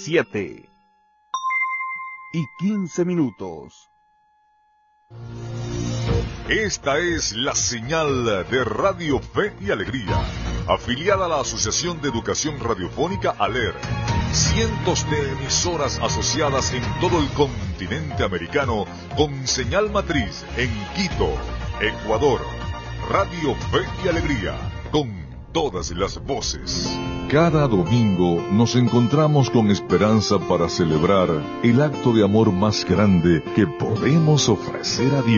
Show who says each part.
Speaker 1: 7:15.
Speaker 2: Esta es la señal de Radio Fe y Alegría, afiliada a la Asociación de Educación Radiofónica ALER. Cientos de emisoras asociadas en todo el continente americano con señal matriz en Quito, Ecuador. Radio Fe y Alegría, con todas las voces. Cada domingo nos encontramos con esperanza para celebrar el acto de amor más grande que podemos ofrecer a Dios.